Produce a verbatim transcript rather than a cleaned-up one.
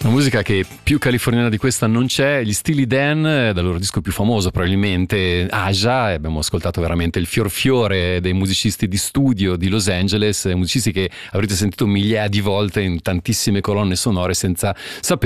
Una musica che più californiana di questa non c'è, gli Steely Dan, dal loro disco più famoso probabilmente, Aja, e abbiamo ascoltato veramente il fior fiore dei musicisti di studio di Los Angeles, musicisti che avrete sentito migliaia di volte in tantissime colonne sonore senza sapere